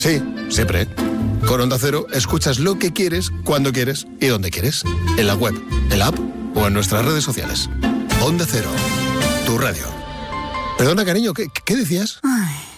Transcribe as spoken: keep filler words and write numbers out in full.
Sí, siempre. Con Onda Cero escuchas lo que quieres, cuando quieres y donde quieres. En la web, en la app o en nuestras redes sociales. Onda Cero, tu radio. Perdona, cariño, ¿qué, qué decías? Ay.